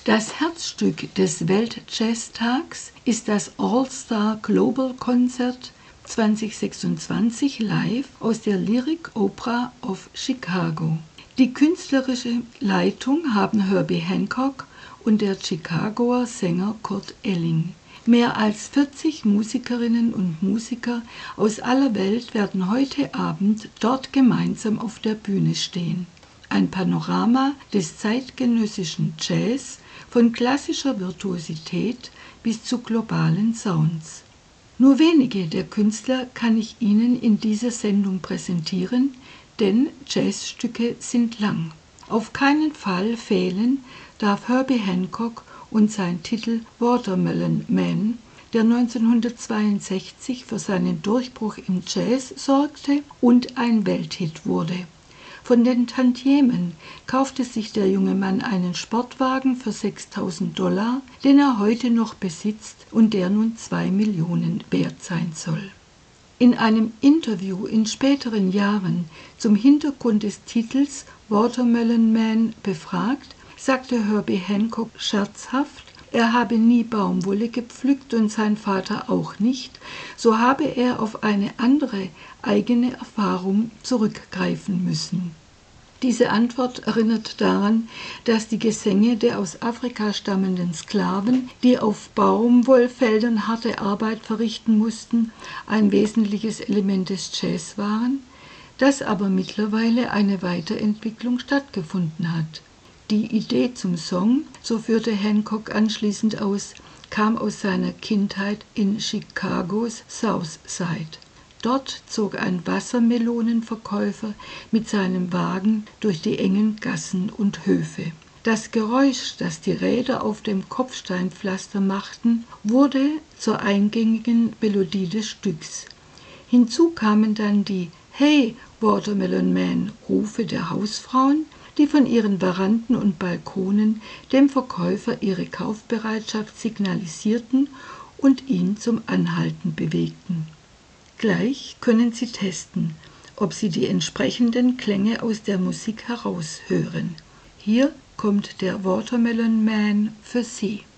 Das Herzstück des Weltjazztags ist das All-Star Global Concert 2026 live aus der Lyric Opera of Chicago. Die künstlerische Leitung haben Herbie Hancock und der Chicagoer Sänger Kurt Elling. Mehr als 40 Musikerinnen und Musiker aus aller Welt werden heute Abend dort gemeinsam auf der Bühne stehen. Ein Panorama des zeitgenössischen Jazz, von klassischer Virtuosität bis zu globalen Sounds. Nur wenige der Künstler kann ich Ihnen in dieser Sendung präsentieren, denn Jazzstücke sind lang. Auf keinen Fall fehlen darf Herbie Hancock und sein Titel Watermelon Man, der 1962 für seinen Durchbruch im Jazz sorgte und ein Welthit wurde. Von den Tantiemen kaufte sich der junge Mann einen Sportwagen für $6.000, den er heute noch besitzt und der nun 2 Millionen wert sein soll. In einem Interview in späteren Jahren zum Hintergrund des Titels Watermelon Man befragt, sagte Herbie Hancock scherzhaft, er habe nie Baumwolle gepflückt und sein Vater auch nicht, so habe er auf eine andere eigene Erfahrung zurückgreifen müssen. Diese Antwort erinnert daran, dass die Gesänge der aus Afrika stammenden Sklaven, die auf Baumwollfeldern harte Arbeit verrichten mussten, ein wesentliches Element des Jazz waren, dass aber mittlerweile eine Weiterentwicklung stattgefunden hat. Die Idee zum Song, so führte Hancock anschließend aus, kam aus seiner Kindheit in Chicagos South Side. Dort zog ein Wassermelonenverkäufer mit seinem Wagen durch die engen Gassen und Höfe. Das Geräusch, das die Räder auf dem Kopfsteinpflaster machten, wurde zur eingängigen Melodie des Stücks. Hinzu kamen dann die »Hey, Watermelon Man« Rufe der Hausfrauen, die von ihren Veranden und Balkonen dem Verkäufer ihre Kaufbereitschaft signalisierten und ihn zum Anhalten bewegten. Gleich können Sie testen, ob Sie die entsprechenden Klänge aus der Musik heraushören. Hier kommt der Watermelon Man für Sie.